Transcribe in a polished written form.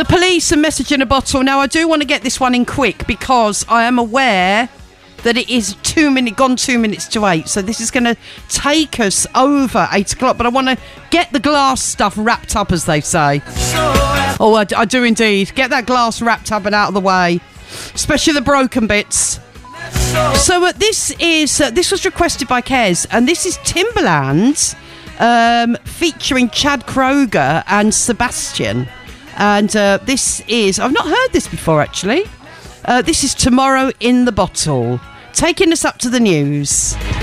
The Police and Message in a Bottle. Now, I do want to get this one in quick because I am aware that it is 2 minutes to 8. So this is going to take us over 8 o'clock. But I want to get the glass stuff wrapped up, as they say. Oh, I do indeed. Get that glass wrapped up and out of the way. Especially the broken bits. So this was requested by Kez. And this is Timbaland featuring Chad Kroger and Sebastian. And this is... I've not heard this before, actually. This is Tomorrow in the Bottle. Taking us up to the news.